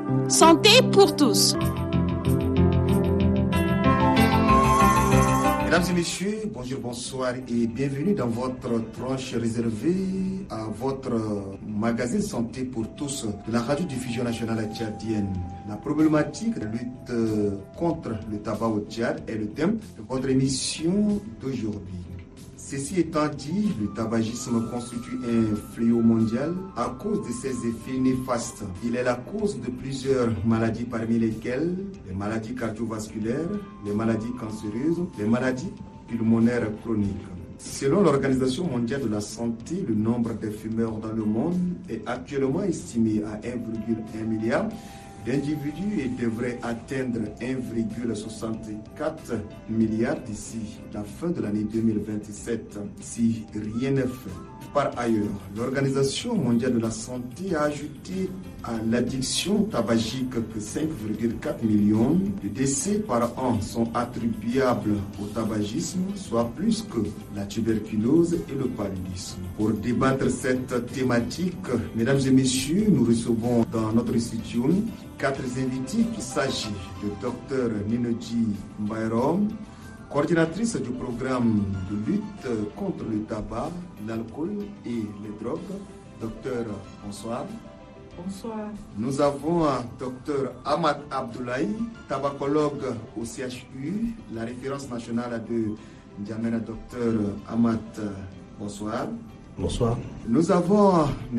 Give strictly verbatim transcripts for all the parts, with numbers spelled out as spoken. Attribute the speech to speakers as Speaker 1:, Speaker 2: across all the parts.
Speaker 1: Santé pour tous.
Speaker 2: Mesdames et messieurs, bonjour, bonsoir et bienvenue dans votre tranche réservée à votre magazine Santé pour tous de la radio-diffusion nationale tchadienne. La problématique de la lutte contre le tabac au Tchad est le thème de votre émission d'aujourd'hui. Ceci étant dit, le tabagisme constitue un fléau mondial à cause de ses effets néfastes. Il est la cause de plusieurs maladies, parmi lesquelles les maladies cardiovasculaires, les maladies cancéreuses, les maladies pulmonaires chroniques. Selon l'Organisation mondiale de la santé, le nombre de fumeurs dans le monde est actuellement estimé à un virgule un milliard d'individus et devrait atteindre un virgule soixante-quatre milliard d'ici la fin de l'année deux mille vingt-sept, si rien n'est fait. Par ailleurs, l'Organisation mondiale de la santé a ajouté à l'addiction tabagique que cinq virgule quatre millions de décès par an sont attribuables au tabagisme, soit plus que la tuberculose et le paludisme. Pour débattre cette thématique, mesdames et messieurs, nous recevons dans notre studio quatre invités. Il s'agit de Dr Ninoji Mbayrom, coordinatrice du programme de lutte contre le tabac, l'alcool et les drogues. Docteur, bonsoir.
Speaker 3: Bonsoir.
Speaker 2: Nous avons Dr Ahmad Abdoulaye, tabacologue au C H U, la référence nationale de N'Djamena. Docteur Ahmad, bonsoir.
Speaker 4: Bonsoir.
Speaker 2: Nous avons M.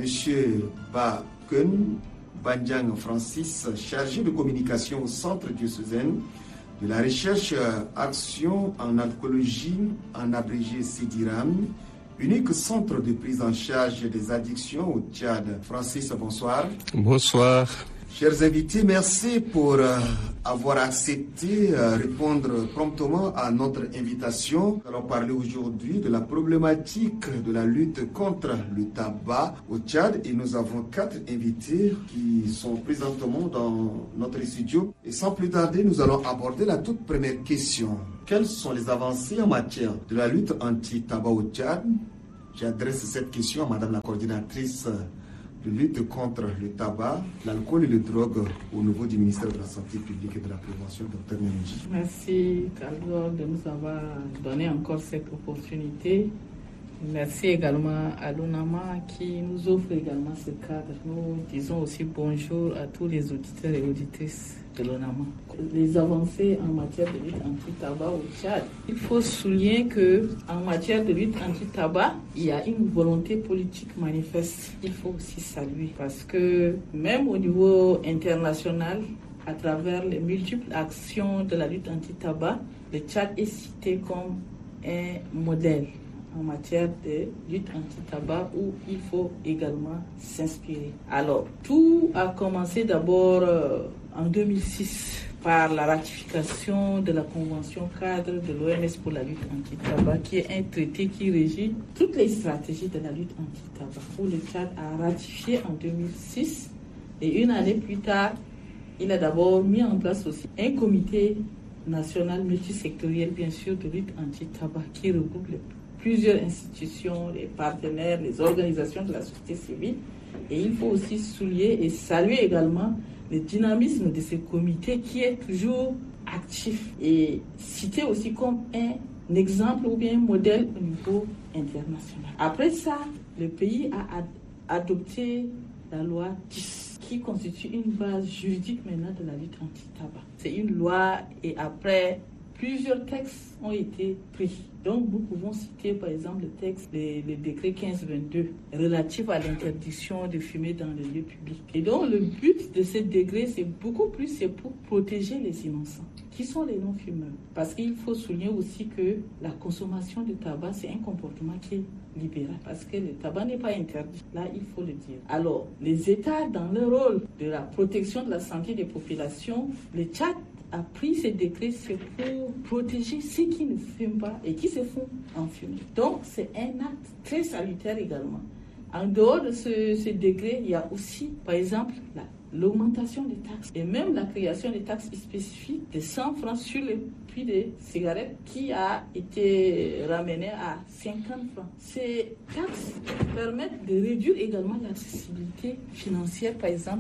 Speaker 2: Baken Bandiang Francis, chargé de communication au Centre diocésain de la recherche action en alcoolologie, en abrégé CEDIRAM, unique centre de prise en charge des addictions au Tchad. Francis, bonsoir.
Speaker 4: Bonsoir.
Speaker 2: Chers invités, merci pour euh, avoir accepté euh, répondre promptement à notre invitation. Nous allons parler aujourd'hui de la problématique de la lutte contre le tabac au Tchad et nous avons quatre invités qui sont présentement dans notre studio. Et sans plus tarder, nous allons aborder la toute première question. Quelles sont les avancées en matière de la lutte anti-tabac au Tchad? J'adresse cette question à Madame la coordinatrice de lutte contre le tabac, l'alcool et les drogues au niveau du ministère de la Santé publique et de la Prévention, Dr Ninoji.
Speaker 3: Merci, Carlo, de nous avoir donné encore cette opportunité. Merci également à l'UNAMA qui nous offre également ce cadre. Nous disons aussi bonjour à tous les auditeurs et auditrices de l'UNAMA. Les avancées en matière de lutte anti-tabac au Tchad. Il faut souligner que en matière de lutte anti-tabac, il y a une volonté politique manifeste. Il faut aussi saluer parce que même au niveau international, à travers les multiples actions de la lutte anti-tabac, le Tchad est cité comme un modèle en matière de lutte anti-tabac où il faut également s'inspirer. Alors, tout a commencé d'abord euh, en deux mille six par la ratification de la Convention cadre de l'O M S pour la lutte anti-tabac, qui est un traité qui régit toutes les stratégies de la lutte anti-tabac, où le Tchad a ratifié en deux mille six et une année plus tard, il a d'abord mis en place aussi un comité national multisectoriel, bien sûr, de lutte anti-tabac qui regroupe les plusieurs institutions, les partenaires, les organisations de la société civile. Et il faut aussi souligner et saluer également le dynamisme de ce comité qui est toujours actif et cité aussi comme un exemple ou bien un modèle au niveau international. Après ça, le pays a ad- adopté la loi dix qui constitue une base juridique maintenant de la lutte anti-tabac. C'est une loi et après, plusieurs textes ont été pris. Donc, nous pouvons citer par exemple le texte, le, le décret quinze vingt-deux relatif à l'interdiction de fumer dans les lieux publics. Et donc, le but de ce décret, c'est beaucoup plus, c'est pour protéger les innocents. Qui sont les non-fumeurs? Parce qu'il faut souligner aussi que la consommation de tabac, c'est un comportement qui est libéral. Parce que le tabac n'est pas interdit. Là, il faut le dire. Alors, les États, dans leur rôle de la protection de la santé des populations, le Tchad a pris ces décrets, c'est pour protéger ceux qui ne fument pas et qui se font enfumer. Donc, c'est un acte très salutaire également. En dehors de ce, ce décret, il y a aussi, par exemple, la, l'augmentation des taxes et même la création des taxes spécifiques de cent francs sur le prix des cigarettes qui a été ramené à cinquante francs. Ces taxes permettent de réduire également l'accessibilité financière, par exemple,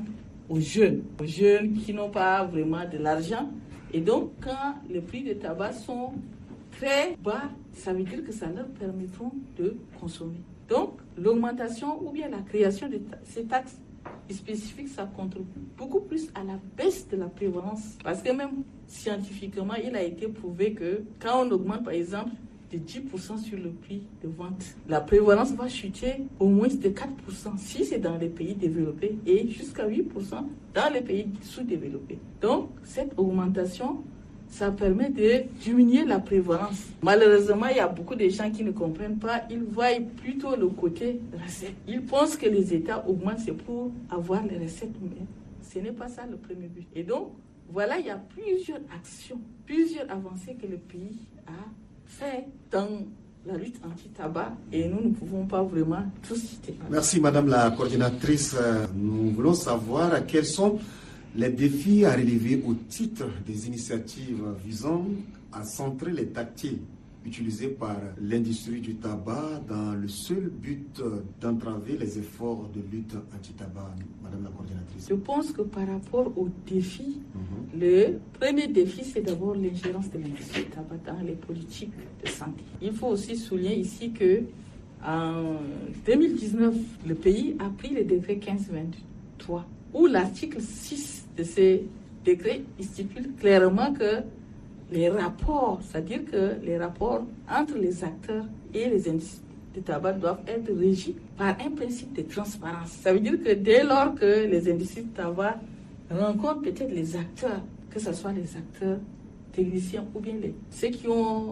Speaker 3: aux jeunes, aux jeunes qui n'ont pas vraiment de l'argent. Et donc, quand les prix de tabac sont très bas, ça veut dire que ça leur permettra de consommer. Donc, l'augmentation ou bien la création de ta- ces taxes spécifiques, ça contribue beaucoup plus à la baisse de la prévalence. Parce que même scientifiquement, il a été prouvé que quand on augmente, par exemple, de dix pour cent sur le prix de vente, la prévalence va chuter au moins de quatre pour cent si c'est dans les pays développés et jusqu'à huit pour cent dans les pays sous-développés. Donc, cette augmentation, ça permet de diminuer la prévalence. Malheureusement, il y a beaucoup de gens qui ne comprennent pas. Ils voient plutôt le côté recette. Ils pensent que les États augmentent, c'est pour avoir les recettes. Mais ce n'est pas ça le premier but. Et donc, voilà, il y a plusieurs actions, plusieurs avancées que le pays a fait dans la lutte anti-tabac et nous ne pouvons pas vraiment tout citer.
Speaker 2: Merci Madame la coordinatrice. Nous voulons savoir quels sont les défis à relever au titre des initiatives visant à centrer les tactiles utilisées par l'industrie du tabac dans le seul but d'entraver les efforts de lutte anti-tabac, Madame la coordinatrice.
Speaker 3: Je pense que par rapport aux défis,
Speaker 2: Mm-hmm.
Speaker 3: le premier défi, c'est d'abord l'ingérence de l'industrie du tabac dans les politiques de santé. Il faut aussi souligner ici que en deux mille dix-neuf, le pays a pris le décret quinze vingt-trois, où l'article six de ce décret stipule clairement que les rapports, c'est-à-dire que les rapports entre les acteurs et les industries du tabac doivent être régis par un principe de transparence. Ça veut dire que dès lors que les industries du tabac rencontrent peut-être les acteurs, que ce soit les acteurs techniciens ou bien les, ceux qui ont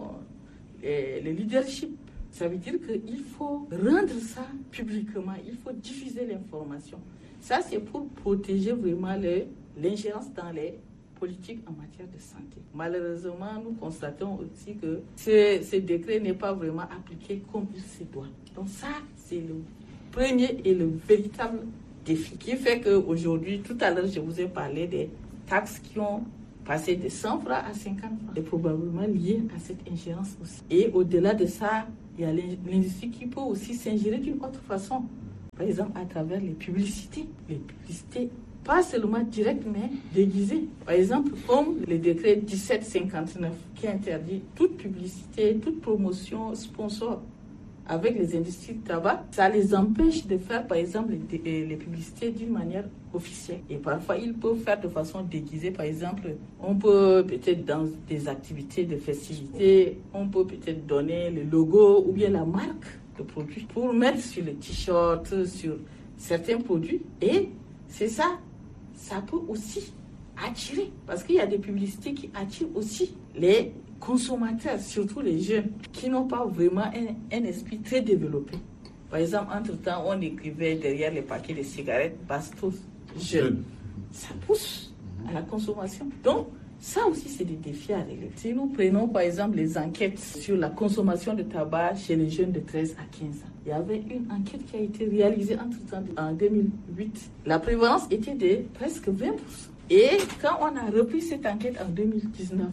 Speaker 3: les, le leadership, ça veut dire qu'il faut rendre ça publiquement, il faut diffuser l'information. Ça, c'est pour protéger vraiment le, l'ingérence dans les politique en matière de santé. Malheureusement, nous constatons aussi que ce, ce décret n'est pas vraiment appliqué comme il se doit. Donc ça, c'est le premier et le véritable défi qui fait qu'aujourd'hui, tout à l'heure, je vous ai parlé des taxes qui ont passé de cent francs à cinquante francs. C'est probablement lié à cette ingérence aussi. Et au-delà de ça, il y a l'industrie qui peut aussi s'ingérer d'une autre façon. Par exemple, à travers les publicités. Les publicités pas seulement direct, mais déguisé. Par exemple, comme le décret dix-sept cinquante-neuf qui interdit toute publicité, toute promotion sponsor avec les industries de tabac, ça les empêche de faire, par exemple, les, les publicités d'une manière officielle. Et parfois, ils peuvent faire de façon déguisée. Par exemple, on peut peut-être dans des activités de festivités, on peut peut-être donner le logo ou bien la marque de produit pour mettre sur le t-shirt, sur certains produits. Et c'est ça. Ça peut aussi attirer, parce qu'il y a des publicités qui attirent aussi les consommateurs, surtout les jeunes, qui n'ont pas vraiment un, un esprit très développé. Par exemple, entre-temps, on écrivait derrière les paquets de cigarettes « Bastos jeune ». Ça pousse à la consommation. Donc, ça aussi, c'est des défis à relever. Si nous prenons, par exemple, les enquêtes sur la consommation de tabac chez les jeunes de treize à quinze ans, il y avait une enquête qui a été réalisée entre-temps en deux mille huit. La prévalence était de presque vingt pour cent. Et quand on a repris cette enquête en deux mille dix-neuf,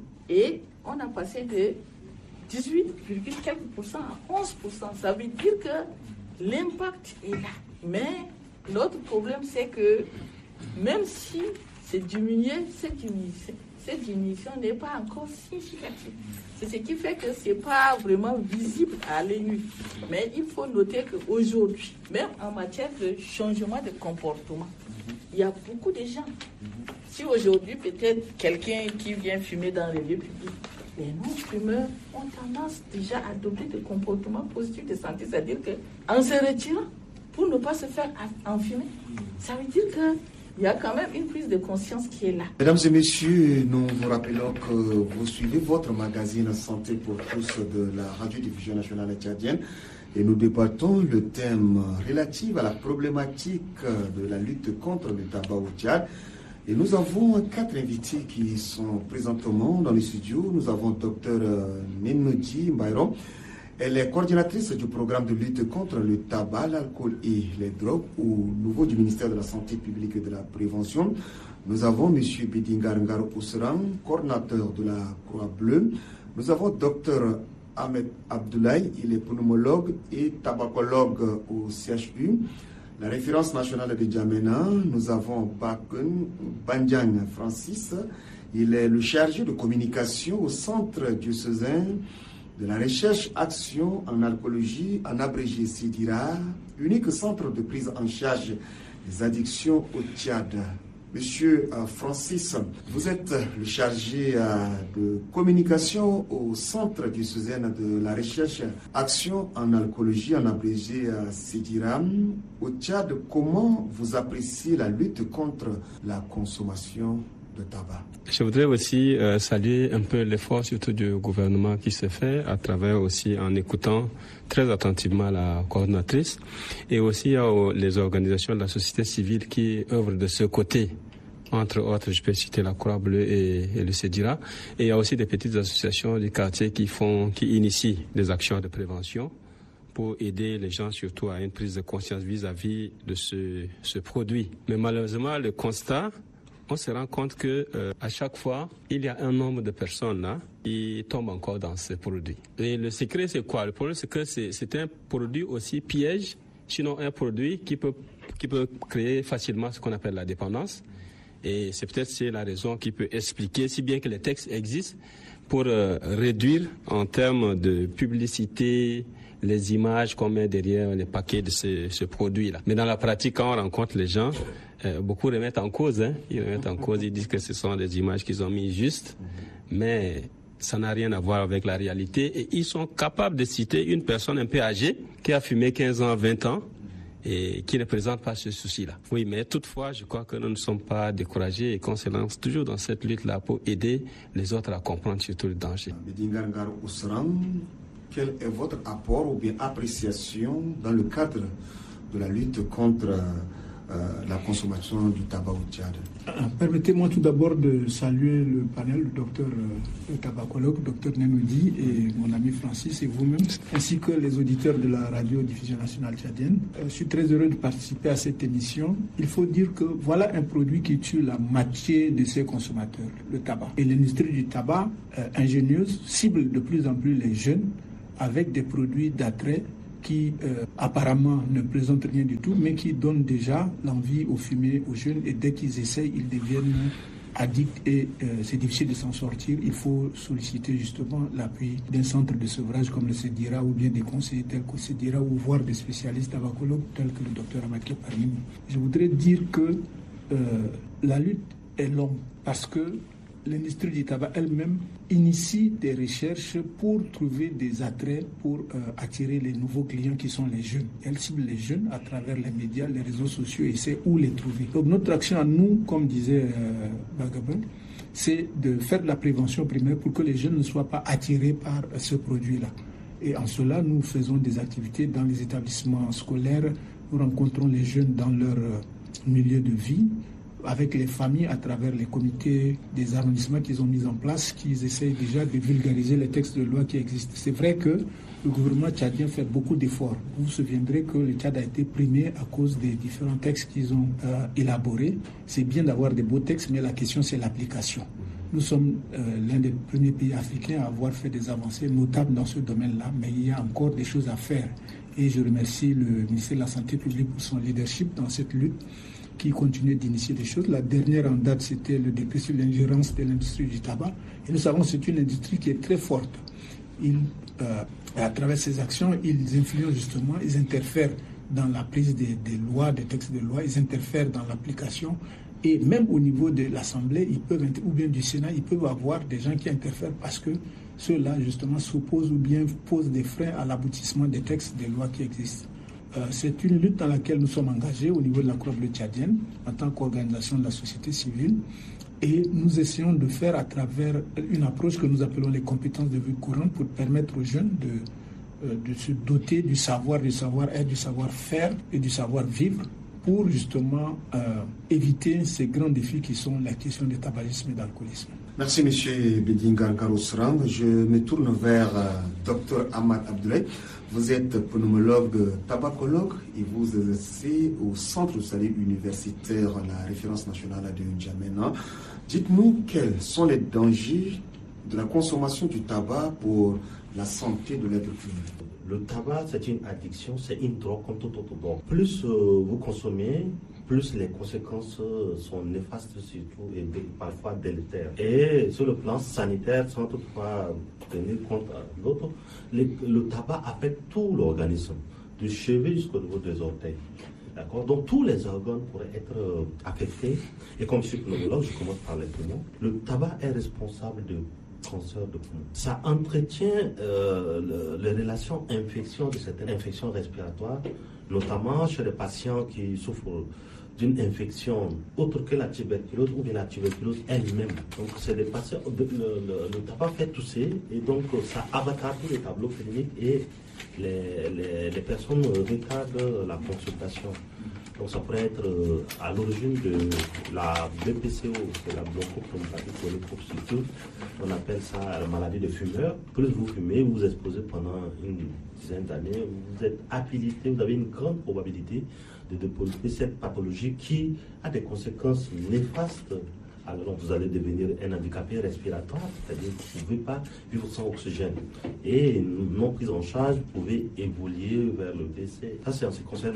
Speaker 3: et on a passé de dix-huit virgule quelques pour cent à onze pour cent, ça veut dire que l'impact est là. Mais l'autre problème, c'est que même si c'est diminué, cette diminution, cette diminution n'est pas encore significative. C'est ce qui fait que ce n'est pas vraiment visible à l'œil nu. Mais il faut noter qu'aujourd'hui, même en matière de changement de comportement, il y a beaucoup de gens. Si aujourd'hui, peut-être quelqu'un qui vient fumer dans les lieux publics, les non-fumeurs ont tendance déjà à adopter des comportements positifs de santé, c'est-à-dire qu'en se retirant, pour ne pas se faire enfumer, ça veut dire que il y a quand même une prise de conscience qui est là.
Speaker 2: Mesdames et messieurs, nous vous rappelons que vous suivez votre magazine Santé pour tous de la radiodiffusion nationale tchadienne et nous débattons le thème relatif à la problématique de la lutte contre le tabac au Tchad. Et nous avons quatre invités qui sont présentement dans le studio. Nous avons Dr Nenodji Mbayron. Elle est coordinatrice du programme de lutte contre le tabac, l'alcool et les drogues au niveau du ministère de la Santé publique et de la Prévention. Nous avons M. Bidingar Ngaro Ousseran, coordinateur de la Croix-Bleue. Nous avons Dr Ahmed Abdoulaye, il est pneumologue et tabacologue au C H U. la référence nationale de N'Djamena, nous avons Bandiang Francis. Il est le chargé de communication au Centre diocésain de la recherche action en alcoolologie, en abrégé CIDIRA, unique centre de prise en charge des addictions au Tchad. Monsieur Francis, vous êtes le chargé de communication au Centre diocésain de la recherche action en alcoolologie, en abrégé CIDIRA. Au Tchad, comment vous appréciez la lutte contre la consommation de tabac?
Speaker 4: Je voudrais aussi euh, saluer un peu l'effort surtout du gouvernement qui se fait à travers aussi en écoutant très attentivement la coordonnatrice et aussi euh, les organisations de la société civile qui œuvrent de ce côté. Entre autres, je peux citer la Croix-Bleue et, et le CIDIRA. Et il y a aussi des petites associations du quartier qui font, qui initient des actions de prévention pour aider les gens surtout à une prise de conscience vis-à-vis de ce, ce produit. Mais malheureusement, le constat, on se rend compte que euh, à chaque fois, il y a un nombre de personnes là qui tombent encore dans ce produit. Et le secret, c'est quoi? Le problème, c'est que c'est, c'est un produit aussi piège, sinon un produit qui peut, qui peut créer facilement ce qu'on appelle la dépendance. Et c'est peut-être c'est la raison qui peut expliquer, si bien que les textes existent, pour euh, réduire en termes de publicité les images qu'on met derrière les paquets de ce, ce produit-là. Mais dans la pratique, quand on rencontre les gens, euh, beaucoup remettent en cause. Hein, ils remettent en cause, ils disent que ce sont des images qu'ils ont mises juste, mais ça n'a rien à voir avec la réalité. Et ils sont capables de citer une personne un peu âgée qui a fumé quinze ans, vingt ans, et qui ne présente pas ce souci-là. Oui, mais toutefois, je crois que nous ne sommes pas découragés et qu'on se lance toujours dans cette lutte-là pour aider les autres à comprendre surtout le danger.
Speaker 2: Quel est votre apport ou bien appréciation dans le cadre de la lutte contre euh, la consommation du tabac au Tchad?
Speaker 5: Permettez-moi tout d'abord de saluer le panel, le docteur, le tabacologue, docteur Nenoudi et mon ami Francis et vous-même, ainsi que les auditeurs de la radio-diffusion nationale tchadienne. Je suis très heureux de participer à cette émission. Il faut dire que voilà un produit qui tue la moitié de ses consommateurs, le tabac. Et l'industrie du tabac, euh, ingénieuse, cible de plus en plus les jeunes avec des produits d'attrait qui euh, apparemment ne présentent rien du tout, mais qui donnent déjà l'envie aux fumées, aux jeunes, et dès qu'ils essayent, ils deviennent addicts et euh, c'est difficile de s'en sortir. Il faut solliciter justement l'appui d'un centre de sevrage comme le CIDIRA ou bien des conseillers tels que le CIDIRA ou voire des spécialistes tabacologues tels que le docteur Amadké parmi nous. Je voudrais dire que euh, la lutte est longue parce que l'industrie du tabac elle-même initie des recherches pour trouver des attraits pour euh, attirer les nouveaux clients qui sont les jeunes. Elle cible les jeunes à travers les médias, les réseaux sociaux et sait où les trouver. Donc notre action à nous, comme disait euh, Bagabon, c'est de faire de la prévention primaire pour que les jeunes ne soient pas attirés par euh, ce produit-là. Et en cela, nous faisons des activités dans les établissements scolaires, nous rencontrons les jeunes dans leur euh, milieu de vie, avec les familles à travers les comités des arrondissements qu'ils ont mis en place, qui essayent déjà de vulgariser les textes de loi qui existent. C'est vrai que le gouvernement tchadien fait beaucoup d'efforts. Vous vous souviendrez que le Tchad a été primé à cause des différents textes qu'ils ont euh, élaborés. C'est bien d'avoir des beaux textes, mais la question c'est l'application. Nous sommes euh, l'un des premiers pays africains à avoir fait des avancées notables dans ce domaine-là, mais il y a encore des choses à faire. Et je remercie le ministère de la Santé publique pour son leadership dans cette lutte, qui continue d'initier des choses. La dernière en date, c'était le décret sur l'ingérence de l'industrie du tabac. Et nous savons que c'est une industrie qui est très forte. Ils, euh, à travers ces actions, ils influencent justement, ils interfèrent dans la prise des, des lois, des textes de loi, ils interfèrent dans l'application. Et même au niveau de l'Assemblée, ils peuvent, ou bien du Sénat, ils peuvent avoir des gens qui interfèrent parce que ceux-là, justement, s'opposent ou bien posent des freins à l'aboutissement des textes, des lois qui existent. C'est une lutte dans laquelle nous sommes engagés au niveau de la Croix-Bleue tchadienne en tant qu'organisation de la société civile et nous essayons de faire à travers une approche que nous appelons les compétences de vie courante pour permettre aux jeunes de, de se doter du savoir, du savoir-être, du savoir-faire et du savoir-vivre pour justement euh, éviter ces grands défis qui sont la question du tabagisme et de l'alcoolisme.
Speaker 2: Merci M. Bedingar Garosrang. Je me tourne vers euh, Dr Ahmad Abdoulaye. Vous êtes pneumologue tabacologue et vous exercez au Centre de santé universitaire, la référence nationale de N'Djamena. Dites-nous quels sont les dangers de la consommation du tabac pour la santé de l'être humain.
Speaker 6: Le tabac, c'est une addiction, c'est une drogue comme tout autre drogue. Plus euh, vous consommez, plus les conséquences sont néfastes surtout et parfois délétères. Et sur le plan sanitaire, sans toutefois tenir compte de l'autre, le tabac affecte tout l'organisme, du cheveu jusqu'au niveau des orteils. D'accord? Donc tous les organes pourraient être euh, affectés. Et comme je suis pneumologue, je commence par les poumons. Le tabac est responsable de cancer de poumon. Ça entretient euh, le, les relations infections de certaines infections respiratoires, notamment chez les patients qui souffrent d'une infection autre que la tuberculose ou bien la tuberculose elle-même. Donc c'est des patients, le, le, le tabac fait tousser et donc ça avatarde les tableaux cliniques et les, les, les personnes retardent la consultation. Donc ça pourrait être à l'origine de la B P C O, c'est la bronchopneumopathie chronique obstructive. On appelle ça la maladie de fumeur. Plus vous fumez, vous vous exposez pendant une dizaine d'années, vous êtes habilité, vous avez une grande probabilité de développer cette pathologie qui a des conséquences néfastes. Alors vous allez devenir un handicapé respiratoire, c'est-à-dire que vous ne pouvez pas vivre sans oxygène. Et non prise en charge, vous pouvez évoluer vers le décès. Ça, c'est en ce qui concerne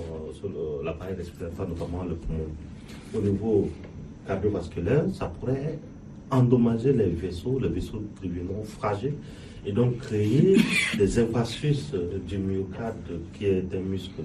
Speaker 6: euh, l'appareil respiratoire, notamment le poumon. Au niveau cardiovasculaire, ça pourrait endommager les vaisseaux, les vaisseaux tribunaux fragiles, et donc créer des infarctus du myocarde, qui est un muscle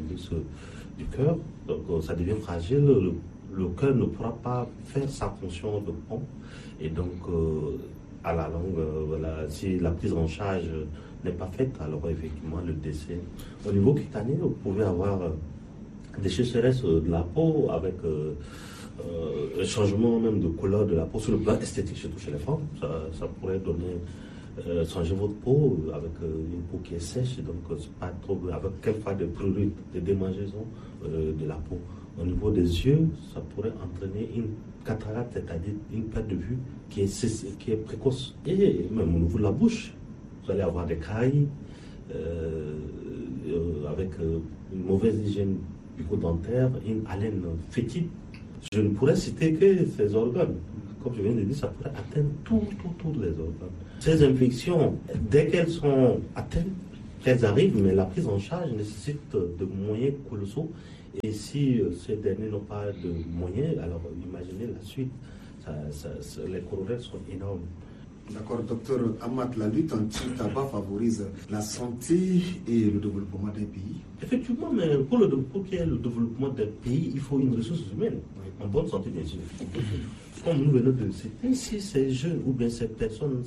Speaker 6: du cœur. Donc ça devient fragile. Le, le cœur ne pourra pas faire sa fonction de pompe. Et donc, euh, à la longue, euh, voilà, si la prise en charge n'est pas faite, alors effectivement, le décès. Au niveau cutané, vous pouvez avoir euh, des sécheresses de la peau avec euh, euh, un changement même de couleur de la peau sur le plan esthétique, surtout chez les femmes. Ça, ça pourrait donner, euh, changer votre peau avec euh, une peau qui est sèche, donc euh, c'est pas trop, avec quelquefois des prurites, des démangeaisons euh, de la peau. Au niveau des yeux, ça pourrait entraîner une cataracte, c'est-à-dire une perte de vue qui est, qui est précoce. Et même au niveau de la bouche, vous allez avoir des caries euh, euh, avec euh, une mauvaise hygiène bucco-dentaire, une haleine fétide. Je ne pourrais citer que ces organes. Comme je viens de dire, ça pourrait atteindre tous tout, tout les organes. Ces infections, dès qu'elles sont atteintes, elles arrivent, mais la prise en charge nécessite de moyens colossaux. Et si euh, ces derniers n'ont pas de moyens, alors imaginez la suite. Ça, ça, ça, les corollaires sont énormes.
Speaker 2: D'accord, docteur Amat, la lutte anti-tabac favorise la santé et le développement d'un pays.
Speaker 6: Effectivement, mais pour, le, pour qu'il y ait le développement d'un pays, il faut une ressource humaine, en bonne santé bien sûr. Comme nous venons de le citer, si ces jeunes ou bien ces personnes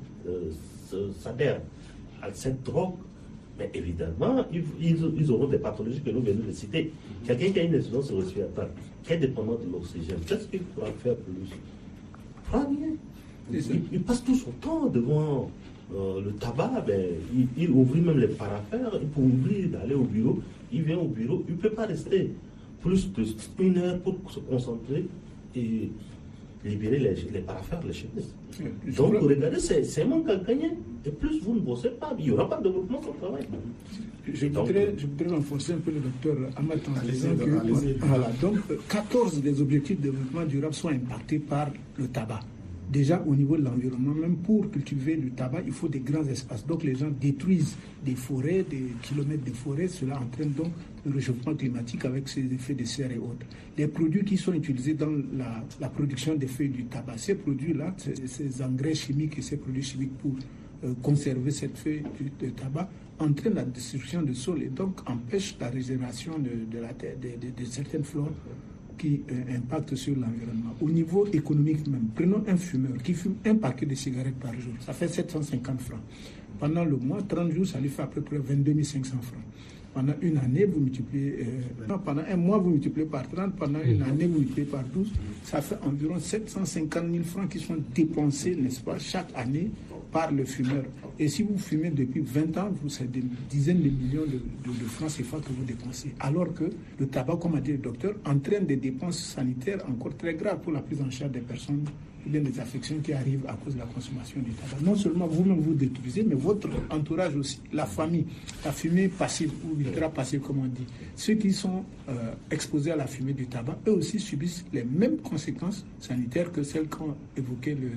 Speaker 6: s'adhèrent à cette drogue, mais évidemment, ils, ils, ils auront des pathologies que nous venons de citer. Quelqu'un qui a une insuffisance respiratoire, qui est dépendant de l'oxygène, qu'est-ce qu'il pourra faire plus? Pas rien. Il, il passe tout son temps devant euh, le tabac, ben, il, il ouvre même les paraphères, il peut ouvrir, d'aller au bureau, il vient au bureau, il ne peut pas rester plus d'une heure pour se concentrer et libérer les, les paraphères, les chemises. Donc, regardez, c'est un manque à gagner. Et plus vous ne bossez pas, il n'y aura pas de développement sans travail.
Speaker 5: Je voudrais, je voudrais renforcer un peu le docteur Amat en disant que voilà, donc, quatorze des objectifs de développement durable sont impactés par le tabac. Déjà au niveau de l'environnement, même pour cultiver du tabac, il faut des grands espaces. Donc les gens détruisent des forêts, des kilomètres de forêts. Cela entraîne donc le réchauffement climatique avec ses effets de serre et autres. Les produits qui sont utilisés dans la, la production des feuilles du tabac, ces produits-là, ces engrais chimiques et ces produits chimiques pour euh, conserver cette feuille de, de tabac, entraînent la destruction du sol et donc empêchent la régénération de, de, la terre, de, de, de certaines flores qui euh, impactent sur l'environnement. Au niveau économique même, prenons un fumeur qui fume un paquet de cigarettes par jour, ça fait sept cent cinquante francs. Pendant le mois, trente jours, ça lui fait à peu près vingt-deux mille cinq cents francs. Pendant une année, vous multipliez, euh, non, pendant un mois, vous multipliez par trente, pendant une année, vous multipliez par douze, ça fait environ sept cent cinquante mille francs qui sont dépensés, n'est-ce pas, chaque année par le fumeur. Et si vous fumez depuis vingt ans, vous c'est des dizaines de millions de, de, de francs C F A que vous dépensez. Alors que le tabac, comme a dit le docteur, entraîne des dépenses sanitaires encore très graves pour la prise en charge des personnes ou bien des affections qui arrivent à cause de la consommation du tabac. Non seulement vous-même vous détruisez, mais votre entourage aussi, la famille, la fumée passive ou ultra passive comme on dit. Ceux qui sont euh, exposés à la fumée du tabac, eux aussi subissent les mêmes conséquences sanitaires que celles qu'ont évoquées le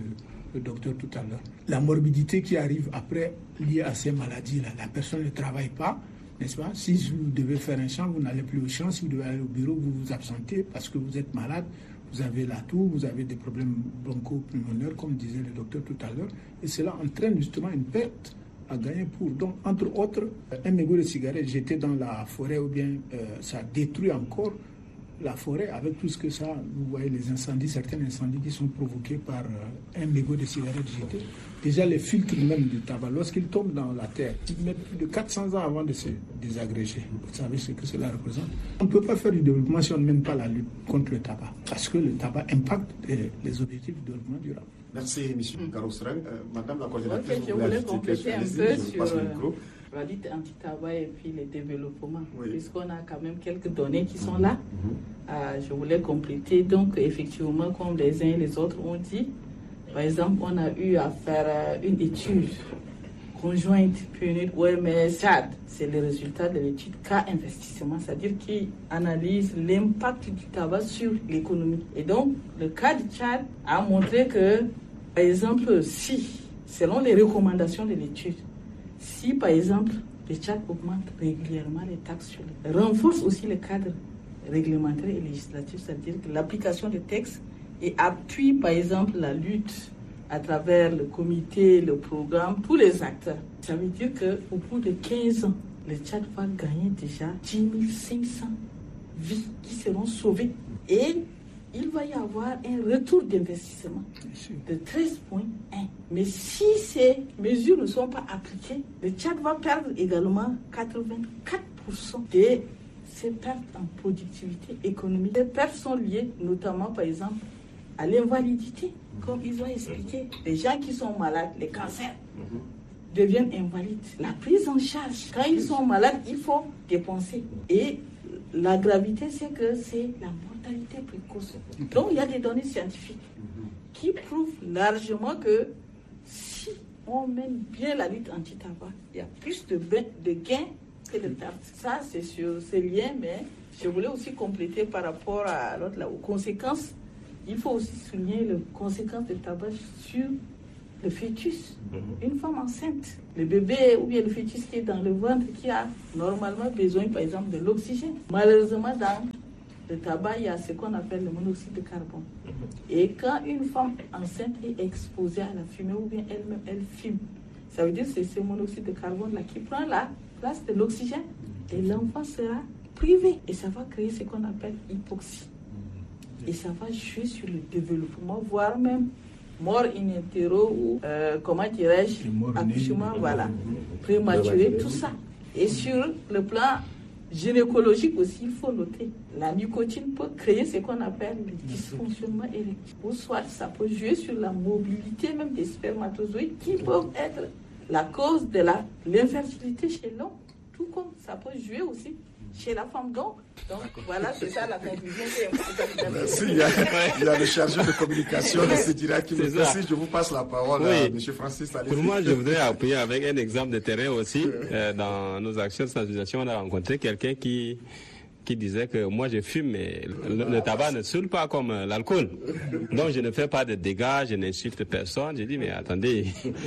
Speaker 5: le docteur tout à l'heure. La morbidité qui arrive après, liée à ces maladies-là, la personne ne travaille pas, n'est-ce pas? Si vous devez faire un champ, vous n'allez plus au champ. Si vous devez aller au bureau, vous vous absentez parce que vous êtes malade, vous avez la toux, vous avez des problèmes broncho-pulmonaires, comme disait le docteur tout à l'heure. Et cela entraîne justement une perte à gagner pour. Donc, entre autres, un mégot de cigarette jeté dans la forêt ou bien euh, ça détruit encore la forêt avec tout ce que ça, vous voyez les incendies, certains incendies qui sont provoqués par euh, un mégot de cigarette jeté. Déjà les filtres même du tabac, lorsqu'ils tombent dans la terre, ils mettent plus de quatre cents ans avant de se désagréger. Vous savez ce que cela représente. On ne peut pas faire du développement si on ne mène pas la lutte contre le tabac, parce que le tabac impacte les, les objectifs du développement durable.
Speaker 2: Merci, M. Garoussrang. Euh, Madame la coordinatrice,
Speaker 3: okay, je voulais compléter un peu sur euh, la lutte anti-tabac et puis le développement, oui. Puisqu'on a quand même quelques données qui sont là. Mm-hmm. euh, je voulais compléter. Donc, effectivement, comme les uns et les autres ont dit, par exemple, on a eu à faire euh, une étude conjointe, puis une O M S Tchad. C'est le résultat de l'étude K-investissement, c'est-à-dire qui analyse l'impact du tabac sur l'économie. Et donc, le cas du Tchad a montré que, par exemple, si, selon les recommandations de l'étude, si, par exemple, le Tchad augmente régulièrement les taxes sur les... renforce aussi le cadre réglementaire et législatif, c'est-à-dire que l'application des textes et appuie, par exemple, la lutte à travers le comité, le programme, tous les acteurs. Ça veut dire qu'au bout de quinze ans, le Tchad va gagner déjà dix mille cinq cents vies qui seront sauvées. Et il va y avoir un retour d'investissement de treize virgule un. Mais si ces mesures ne sont pas appliquées, le Tchad va perdre également quatre-vingt-quatre pour cent de ses pertes en productivité économique. Les pertes sont liées notamment, par exemple, à l'invalidité, comme ils ont expliqué. Les gens qui sont malades, les cancers, deviennent invalides. La prise en charge, quand ils sont malades, il faut dépenser. Et la gravité, c'est que c'est la mortalité précoce. Donc, il y a des données scientifiques qui prouvent largement que si on mène bien la lutte anti-tabac, il y a plus de, de gains que de pertes. Ça, c'est sur ces liens, mais je voulais aussi compléter par rapport à l'autre, là, aux conséquences. Il faut aussi souligner les conséquences du tabac sur le fœtus. Une femme enceinte, le bébé ou bien le fœtus qui est dans le ventre, qui a normalement besoin, par exemple, de l'oxygène. Malheureusement, dans le tabac, il y a ce qu'on appelle le monoxyde de carbone. Et quand une femme enceinte est exposée à la fumée ou bien elle-même, elle fume, ça veut dire que c'est ce monoxyde de carbone-là qui prend la place de l'oxygène et l'enfant sera privé. Et ça va créer ce qu'on appelle hypoxie. Et ça va jouer sur le développement, voire même mort in utero ou, euh, comment dirais-je, accouchement, voilà, prématuré, tout ça. Et sur le plan gynécologique aussi, il faut noter, la nicotine peut créer ce qu'on appelle le dysfonctionnement érectile. Ou soit ça peut jouer sur la mobilité même des spermatozoïdes qui peuvent être la cause de la, l'infertilité chez l'homme. Tout comme ça peut jouer aussi chez la femme. Donc, donc voilà, c'est ça la conclusion.
Speaker 2: Merci. Il y, a, il y a le chargé de communication de ce direct qui me précise. Je vous passe la parole, oui, à M. Francis. Allez.
Speaker 4: Pour moi, je voudrais appuyer avec un exemple de terrain aussi. Euh, dans nos actions de sensibilisation, on a rencontré quelqu'un qui qui disait que moi je fume, mais le, le tabac ne saoule pas comme l'alcool. Donc je ne fais pas de dégâts, je n'insulte personne. J'ai dit, mais attendez,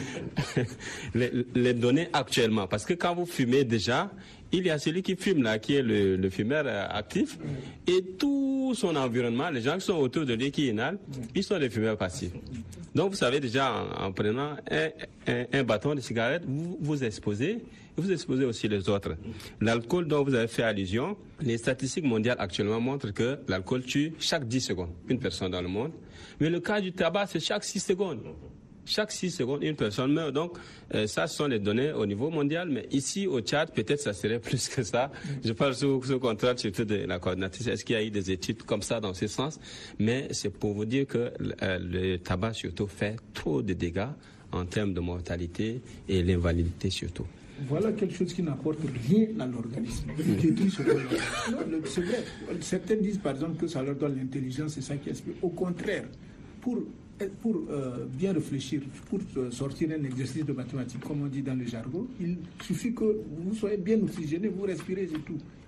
Speaker 4: les, les données actuellement, parce que quand vous fumez déjà, il y a celui qui fume là, qui est le, le fumeur actif, et tout son environnement, les gens qui sont autour de lui qui inhalent, ils sont les fumeurs passifs. Donc vous savez déjà, en, en prenant un, un, un bâton de cigarette, vous vous exposez, vous exposez aussi les autres. L'alcool dont vous avez fait allusion, les statistiques mondiales actuellement montrent que l'alcool tue chaque dix secondes une personne dans le monde. Mais le cas du tabac, c'est chaque six secondes. Chaque six secondes, une personne meurt. Donc, euh, ça, ce sont les données au niveau mondial. Mais ici, au Tchad, peut-être ça serait plus que ça. Je parle sous, sous contrôle surtout de la coordinatrice. Est-ce qu'il y a eu des études comme ça dans ce sens? Mais c'est pour vous dire que euh, le tabac surtout fait trop de dégâts en termes de mortalité et l'invalidité surtout.
Speaker 5: Voilà quelque chose qui n'apporte rien à l'organisme. C'est vrai. Certains disent par exemple que ça leur donne l'intelligence, c'est ça qui explique. Au contraire, pour, pour euh, bien réfléchir, pour euh, sortir un exercice de mathématiques, comme on dit dans le jargon, il suffit que vous soyez bien oxygéné, vous respirez et tout.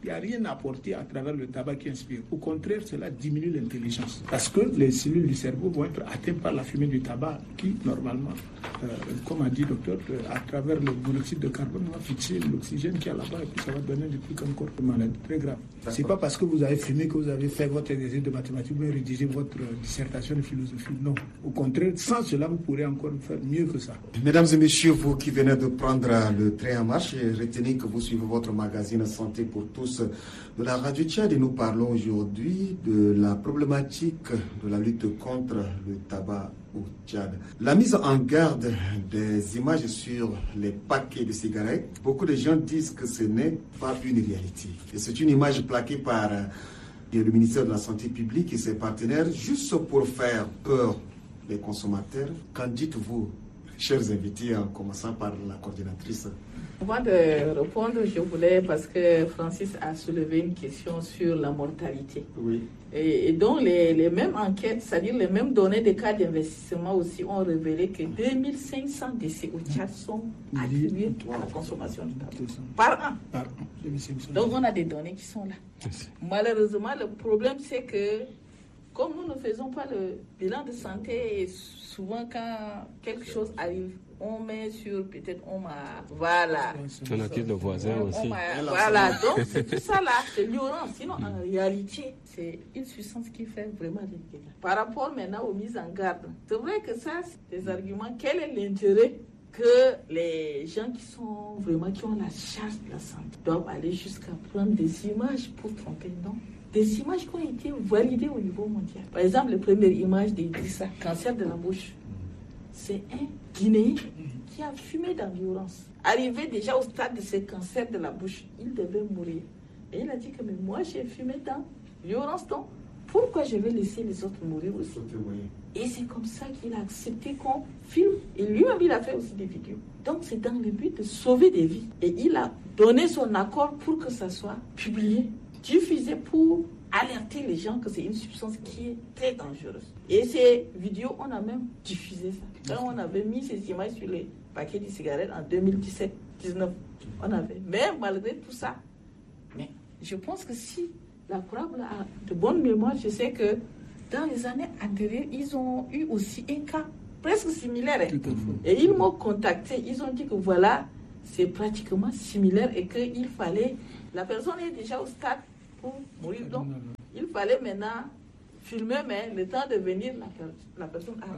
Speaker 5: Il n'y a rien apporté à travers le tabac qui inspire. Au contraire, cela diminue l'intelligence. Parce que les cellules du cerveau vont être atteintes par la fumée du tabac qui, normalement, euh, comme a dit le docteur, euh, à travers le monoxyde de carbone, va fixer l'oxygène qui est là-bas et puis ça va donner des trucs encore de maladie très grave. C'est pas parce que vous avez fumé que vous avez fait votre exercice de mathématiques ou rédigé votre euh, dissertation de philosophie. Non. Au contraire, sans cela, vous pourrez encore faire mieux que ça.
Speaker 2: Mesdames et messieurs, vous qui venez de prendre le train en marche, retenez que vous suivez votre magazine Santé pour tous de la Radio Tchad et nous parlons aujourd'hui de la problématique de la lutte contre le tabac au Tchad. La mise en garde des images sur les paquets de cigarettes, beaucoup de gens disent que ce n'est pas une réalité. Et c'est une image plaquée par le ministère de la Santé publique et ses partenaires juste pour faire peur les consommateurs. Qu'en dites-vous, chers invités, en commençant par la coordinatrice?
Speaker 3: Avant de répondre, je voulais, parce que Francis a soulevé une question sur la mortalité.
Speaker 2: Oui.
Speaker 3: Et, et donc, les, les mêmes enquêtes, c'est-à-dire les mêmes données des cas d'investissement aussi ont révélé que deux mille cinq cents décès au Tchad sont attribués à la consommation de tabac par an. Par an. Donc, on a des données qui sont là. Malheureusement, le problème, c'est que comme nous ne faisons pas le bilan de santé, et souvent quand quelque chose arrive, on met sur, peut-être on m'a, voilà.
Speaker 4: On accuse le voisin
Speaker 3: on,
Speaker 4: aussi.
Speaker 3: On voilà, donc c'est tout ça là, c'est l'ignorance. Sinon, en réalité, c'est une substance qui fait vraiment des dégâts. Par rapport maintenant aux mises en garde, c'est vrai que ça, c'est des arguments. Quel est l'intérêt que les gens qui sont vraiment, qui ont la charge de la santé, doivent aller jusqu'à prendre des images pour tromper? Non. Des images qui ont été validées au niveau mondial. Par exemple, les premières images d'Idrissa, cancer de la bouche. C'est un Guinéen qui a fumé dans l'ignorance. Arrivé déjà au stade de ce cancer de la bouche, il devait mourir. Et il a dit que mais moi j'ai fumé dans l'ignorance, donc pourquoi je vais laisser les autres mourir aussi? Et c'est comme ça qu'il a accepté qu'on filme. Et lui-même, il a fait aussi des vidéos. Donc c'est dans le but de sauver des vies. Et il a donné son accord pour que ça soit publié, diffusé pour alerter les gens que c'est une substance qui est très dangereuse. Et ces vidéos, on a même diffusé ça. Quand on avait mis ces images sur les paquets de cigarettes en deux mille dix-sept dix-neuf, on avait. Mais malgré tout ça, mais je pense que si la Croix a de bonne mémoire, je sais que dans les années antérieures, ils ont eu aussi un cas presque similaire. Et ils m'ont contacté, ils ont dit que voilà, c'est pratiquement similaire et qu'il fallait, la personne est déjà au stade pour mourir. Donc, il fallait maintenant filmer, mais le temps de venir, la, la personne a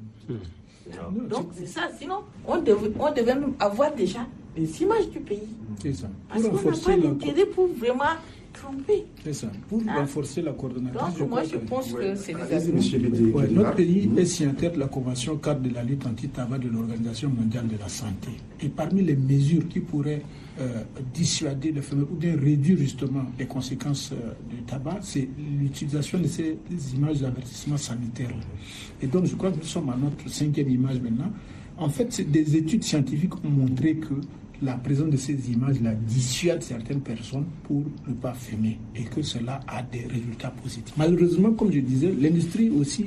Speaker 3: rendu. Donc, c'est ça. Sinon, on devait, on devait même avoir déjà les images du pays. C'est ça. Parce qu'on n'a pas l'intérêt pour vraiment tromper.
Speaker 5: C'est ça. Pour hein? renforcer la coordination.
Speaker 3: Donc, je moi, je pense que, que c'est des
Speaker 5: ouais, notre pays est signataire de la Convention cadre de la lutte anti-tabac de l'Organisation mondiale de la santé. Et parmi les mesures qui pourraient euh, dissuader le fumeur ou bien réduire justement les conséquences euh, du tabac, c'est l'utilisation de ces images d'avertissement sanitaire. Et donc, je crois que nous sommes à notre cinquième image maintenant. En fait, des études scientifiques ont montré que la présence de ces images-là dissuade certaines personnes pour ne pas fumer et que cela a des résultats positifs. Malheureusement, comme je disais, l'industrie aussi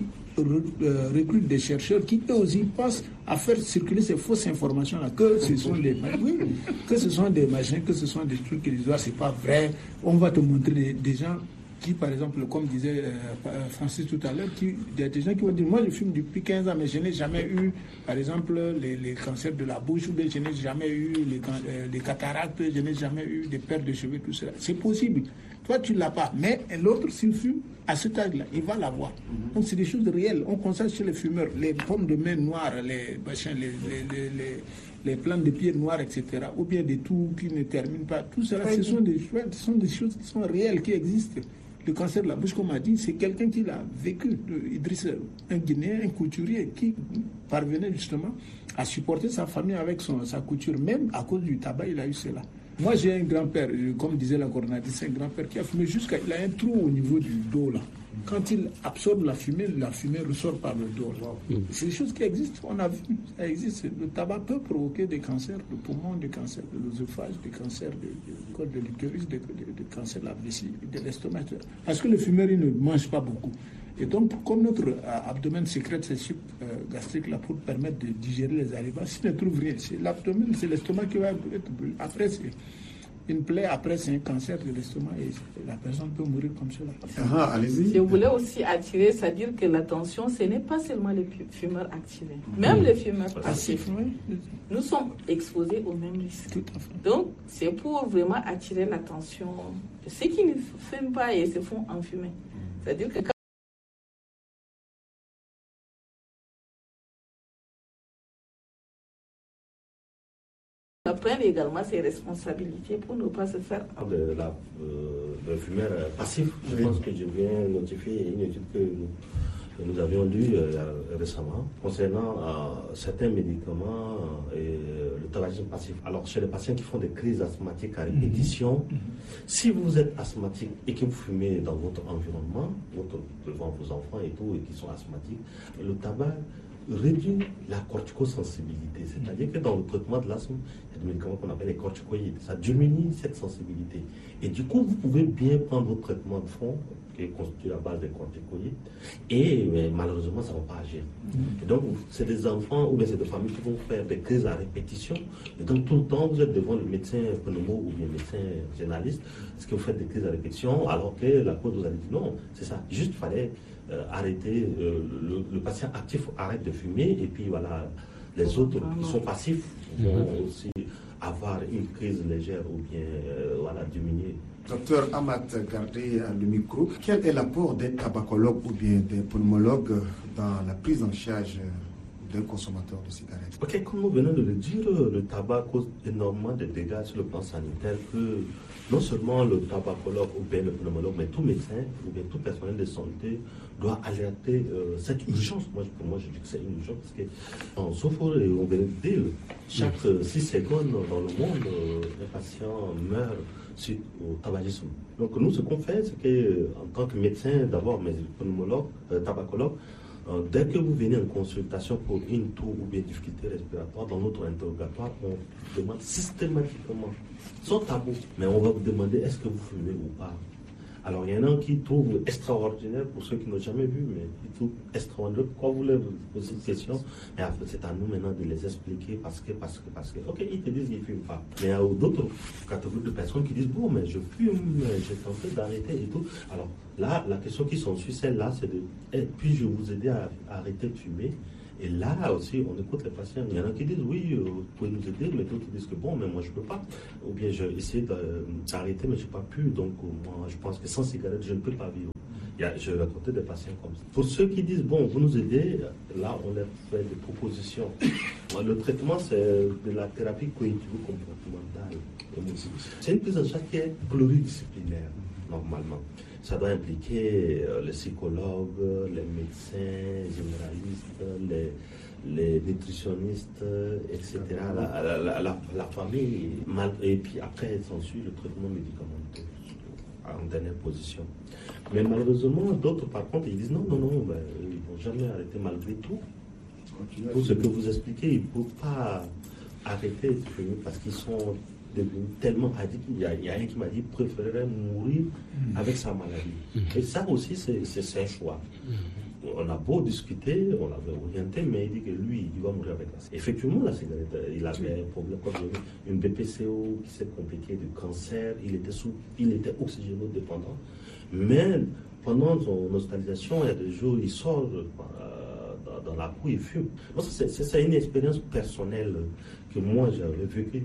Speaker 5: recrute des chercheurs qui eux aussi pensent à faire circuler ces fausses informations-là, que ce sont des oui, que ce sont des machins, que ce sont des trucs qui disent ah, c'est pas vrai, on va te montrer des, des gens qui, par exemple, comme disait euh, Francis tout à l'heure, il y a des gens qui vont dire, moi je fume depuis quinze ans, mais je n'ai jamais eu, par exemple, les, les cancers de la bouche, ou bien je n'ai jamais eu les, euh, les cataractes, je n'ai jamais eu des pertes de cheveux, tout cela. C'est possible. Toi, tu ne l'as pas. Mais l'autre, s'il fume, à cet âge-là, il va l'avoir. Mm-hmm. Donc, c'est des choses réelles. On constate chez les fumeurs, les pommes de main noires, les, machins, les, les, les, les, les plantes de pieds noirs, et cetera, ou bien des toux qui ne terminent pas. Tout cela, ce sont des, ce sont des choses qui sont réelles, qui existent. Le cancer de la bouche, comme on a dit, c'est quelqu'un qui l'a vécu. Idriss, un Guinéen, un couturier qui parvenait justement à supporter sa famille avec son, sa couture. Même à cause du tabac, il a eu cela. Moi, j'ai un grand-père, comme disait la coordinatrice, un grand-père qui a fumé jusqu'à... Il a un trou au niveau du dos, là. Quand il absorbe la fumée, la fumée ressort par le dos. Mmh. C'est des choses qui existent, on a vu, ça existe. Le tabac peut provoquer des cancers de poumon, des cancers de l'œsophage, des cancers du col de l'utérus, des, des, des cancers de la vessie, de l'estomac. Parce que le fumeur, il ne mange pas beaucoup. Et donc, comme notre euh, abdomen sécrète ces sucs euh, gastriques là pour permettre de digérer les aliments, s'il ne trouve rien, c'est l'abdomen, c'est l'estomac qui va être brûlé. Après, c'est une plaie, après c'est un cancer de l'estomac et la personne peut mourir comme cela.
Speaker 2: Ah, allez-y.
Speaker 3: Je voulais aussi attirer, c'est-à-dire que l'attention, ce n'est pas seulement les fumeurs activés. Même les fumeurs passifs,
Speaker 5: Oui.
Speaker 3: nous sommes exposés au même risque.
Speaker 5: Tout à fait.
Speaker 3: Donc, c'est pour vraiment attirer l'attention de ceux qui ne fument pas et se font enfumer. C'est-à-dire que quand on prenne également ses responsabilités pour ne pas se faire.
Speaker 6: De la, euh, le fumeur passif, je
Speaker 2: Oui.
Speaker 6: pense que je viens notifier une étude que nous, que nous avions lue euh, récemment concernant euh, certains médicaments euh, et euh, le tabagisme passif. Alors, chez les patients qui font des crises asthmatiques à répétition, mm-hmm. si vous êtes asthmatique et que vous fumez dans votre environnement, votre, devant vos enfants et tout, et qui sont asthmatiques, le tabac réduit la corticosensibilité. C'est-à-dire que dans le traitement de l'asthme, il y a des médicaments qu'on appelle les corticoïdes. Ça diminue cette sensibilité. Et du coup, vous pouvez bien prendre votre traitement de fond, qui est constitué à base des corticoïdes, et mais malheureusement, ça ne va pas agir. Et donc, c'est des enfants ou bien c'est des familles qui vont faire des crises à répétition. Et donc, tout le temps, vous êtes devant le médecin pneumo ou bien médecin généraliste, est-ce que vous faites des crises à répétition, alors que la cause vous a dit non, c'est ça. Juste, il fallait Euh, arrêter, euh, le, le patient actif arrête de fumer et puis voilà, les autres qui sont passifs vont mmh. aussi avoir une crise légère ou bien euh, voilà, diminuer.
Speaker 2: Docteur Amat, gardez le micro. Quel est l'apport des tabacologues ou bien des pneumologues dans la prise en charge d'un consommateur de cigarettes?
Speaker 6: Ok, comme nous venons de le dire, le tabac cause énormément de dégâts sur le plan sanitaire que non seulement le tabacologue ou bien le pneumologue, mais tout médecin ou bien tout personnel de santé doit alerter euh, cette urgence. Moi, pour moi, je dis que c'est une urgence parce qu'en souffre, et on vient de dire, chaque euh, six secondes dans le monde, euh, un patient meurt suite au tabagisme. Donc nous, ce qu'on fait, c'est qu'en tant que médecin, d'abord, mais pneumologue, euh, tabacologue, Euh, dès que vous venez en consultation pour une toux ou bien difficulté respiratoire, dans notre interrogatoire, on demande systématiquement, sans tabou, mais on va vous demander est-ce que vous fumez ou pas. Alors il y en a qui trouvent extraordinaire, pour ceux qui n'ont jamais vu, mais ils trouvent extraordinaire. Pourquoi vous leur posez cette question? Mais après, c'est à nous maintenant de les expliquer parce que, parce que, parce que, ok, ils te disent qu'ils ne fument pas. Mais il y a d'autres catégories de personnes qui disent bon, mais je fume, j'ai tenté d'arrêter et tout. Alors là, la question qui s'ensuit, celle-là, c'est de eh, puis-je vous aider à, à arrêter de fumer? Et là aussi, on écoute les patients. Il y en a qui disent oui, euh, vous pouvez nous aider, mais d'autres qui disent que bon, mais moi je ne peux pas. Ou bien j'ai essayé d'arrêter, mais je n'ai pas pu. Donc moi, je pense que sans cigarette, je ne peux pas vivre. Il y a, je vais raconter des patients comme ça. Pour ceux qui disent bon, vous nous aidez, là on leur fait des propositions. Le traitement, c'est de la thérapie cognitivo-comportementale. C'est une prise en charge qui est pluridisciplinaire, normalement. Ça doit impliquer euh, les psychologues, les médecins généralistes, les, les nutritionnistes, et cetera. La, la, la, la, la famille, et puis après, s'ensuit le traitement médicamenteux en dernière position. Mais malheureusement, d'autres, par contre, ils disent non, non, non, ben, ils ne vont jamais arrêter malgré tout. Pour ce que vous expliquez, ils ne peuvent pas arrêter de fumer parce qu'ils sont devenus tellement addicts. Il y a, il y a un qui m'a dit qu'il préférerait mourir mmh. avec sa maladie. Mmh. Et ça aussi, c'est un choix. Mmh. On a beau discuter, on l'avait orienté, mais il dit que lui, il va mourir avec la cigarette. Effectivement, la cigarette, il avait un problème, comme une B P C O qui s'est compliquée de cancer, il était, sous, il était oxygénodépendant. Mais pendant son hospitalisation, il y a des jours, il sort euh, dans, dans la cour, il fume. C'est une expérience personnelle que moi, j'avais vécue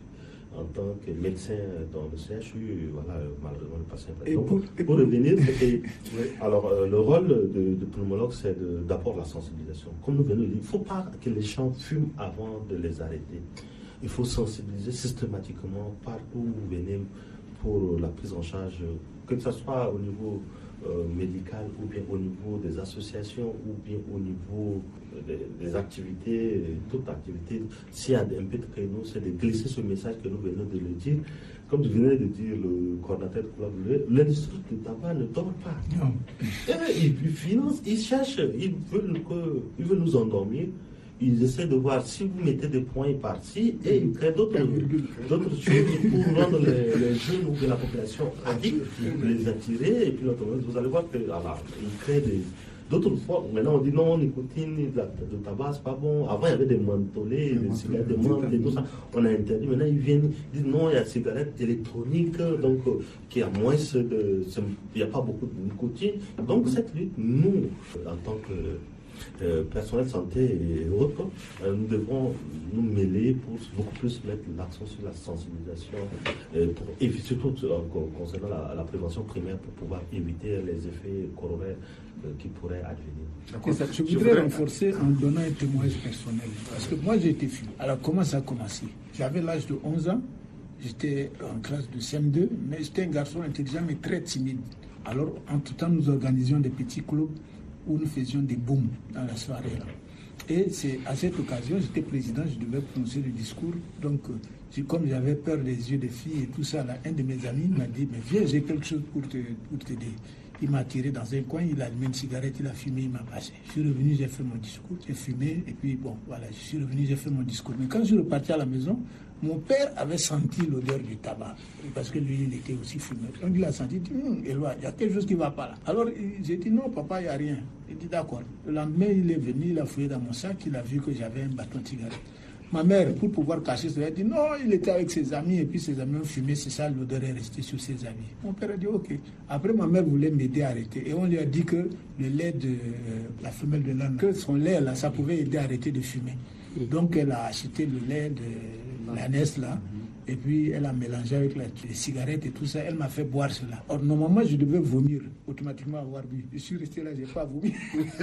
Speaker 6: en tant que médecin dans le C H U, voilà, malheureusement le patient. Donc, pour, pour revenir, c'était, alors euh, le rôle de, de pneumologue, c'est d'abord la sensibilisation. Comme nous venons de dire, il ne faut pas que les gens fument avant de les arrêter. Il faut sensibiliser systématiquement partout où vous venez pour la prise en charge, que ce soit au niveau euh, médical ou bien au niveau des associations ou bien au niveau des, des activités, toute activité. S'il y a un peu de créneau, c'est de glisser ce message que nous venons de le dire. Comme tu venais de dire, le coordinateur de club, l'industrie du tabac ne dort pas. Non. Ils financent, ils cherchent, ils veulent, que, ils veulent nous endormir. Ils essaient de voir si vous mettez des points par-ci et ils créent d'autres choses pour rendre les, les jeunes ou de la population addicts, les attirer. Et puis, vous allez voir qu'ils créent des, D'autres fois, maintenant on dit non, nicotine, le tabac, c'est pas bon. Avant, il y avait des mentholés, des cigarettes, des menthes et tout ça. On a interdit. Maintenant, ils viennent, ils disent non, il y a des cigarettes électroniques, donc, euh, qui a moins de. Il n'y a pas beaucoup de nicotine. Donc, cette lutte, nous, en tant que Euh, personnel de santé et autres, euh, nous devons nous mêler pour beaucoup plus mettre l'accent sur la sensibilisation, euh, pour, et surtout euh, concernant la, la prévention primaire pour pouvoir éviter les effets coronaires euh, qui pourraient advenir.
Speaker 5: Ça, je voudrais, je voudrais renforcer en donnant un témoignage personnel. Parce que moi, j'ai été fumé. Alors, comment ça a commencé? J'avais l'âge de onze ans, j'étais en classe de C M deux, mais j'étais un garçon intelligent mais très timide. Alors, en tout temps, nous organisions des petits clubs où nous faisions des booms dans la soirée. Là. Et c'est à cette occasion, j'étais président, je devais prononcer le discours. Donc, euh, comme j'avais peur des yeux des filles et tout ça, là, un de mes amis m'a dit, mais viens, j'ai quelque chose pour te, pour t'aider. Il m'a tiré dans un coin, il a allumé une cigarette, il a fumé, il m'a passé. Je suis revenu, j'ai fait mon discours, j'ai fumé, et puis bon, voilà, je suis revenu, j'ai fait mon discours. Mais quand je suis reparti à la maison, mon père avait senti l'odeur du tabac, parce que lui, il était aussi fumeur. Donc il a senti, il dit, hm, Éloi, il y a quelque chose qui ne va pas là. Alors j'ai dit, non, papa, il n'y a rien. Il dit, d'accord. Le lendemain, il est venu, il a fouillé dans mon sac, il a vu que j'avais un bâton de cigarette. Ma mère, pour pouvoir cacher cela, a dit, non, il était avec ses amis, et puis ses amis ont fumé, c'est ça, l'odeur est restée sur ses amis. Mon père a dit, ok. Après, ma mère voulait m'aider à arrêter, et on lui a dit que le lait de euh, la femelle de l'âne, que son lait, là, ça pouvait aider à arrêter de fumer. Donc, elle a acheté le lait de l'ânesse, là, et puis elle a mélangé avec la, les cigarettes et tout ça. Elle m'a fait boire cela. Or, normalement, je devais vomir, automatiquement avoir bu. Je suis resté là, je n'ai pas vomi.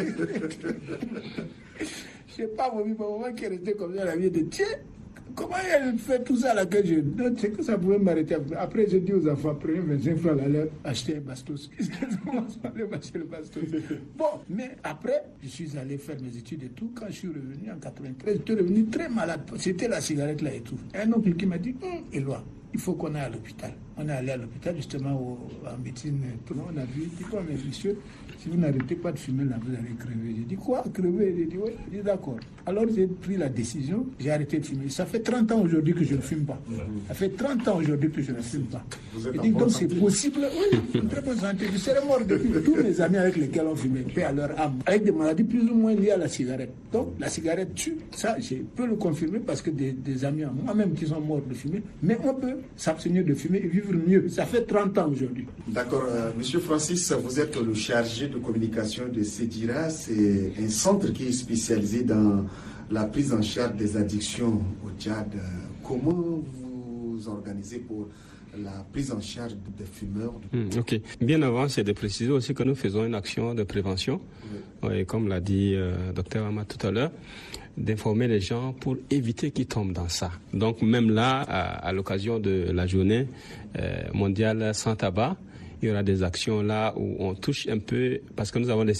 Speaker 5: Je n'ai pas vomi. Ma maman qui est restée comme ça, elle a dit, tiens, comment elle fait tout ça là que je... Non, c'est que ça pouvait m'arrêter. Après, j'ai dit aux enfants, prenez vingt-cinq francs, aller acheter un bastos. Aller acheter le bastos. Bon, mais après, je suis allé faire mes études et tout. Quand je suis revenu en quatre-vingt-treize, j'étais revenu très malade. C'était la cigarette là et tout. Un oncle qui m'a dit, hum, Éloi, il faut qu'on aille à l'hôpital. On est allé à l'hôpital, justement, au, en médecine. Tout le monde a vu, il dit, quoi, mais monsieur, si vous n'arrêtez pas de fumer, là, vous allez crever. J'ai dit, quoi, crever? J'ai dit, oui. J'ai dit, d'accord. Alors, j'ai pris la décision, j'ai arrêté de fumer. Ça fait trente ans aujourd'hui que je ne fume pas. Ça fait trente ans aujourd'hui que je ne fume pas. Je dis, donc, c'est possible. Oui, une très bonne santé. Je serais mort depuis tous mes amis avec lesquels on fumait, paix à leur âme, avec des maladies plus ou moins liées à la cigarette. Donc, la cigarette tue. Ça, je peux le confirmer parce que des, des amis à moi-même qui sont morts de fumer, mais on peut s'abstenir de fumer et vivre mieux. Ça fait trente ans aujourd'hui.
Speaker 2: D'accord. Euh, Monsieur Francis, vous êtes le chargé de communication de CEDIRA. C'est un centre qui est spécialisé dans la prise en charge des addictions au Tchad. Comment vous organisez pour la prise en charge des fumeurs?
Speaker 4: Mmh, ok. Bien avant, c'est de préciser aussi que nous faisons une action de prévention, oui. Oui, comme l'a dit euh, docteur Ahmad tout à l'heure, d'informer les gens pour éviter qu'ils tombent dans ça. Donc même là, à, à l'occasion de la journée euh, mondiale sans tabac, il y aura des actions là où on touche un peu, parce que nous avons des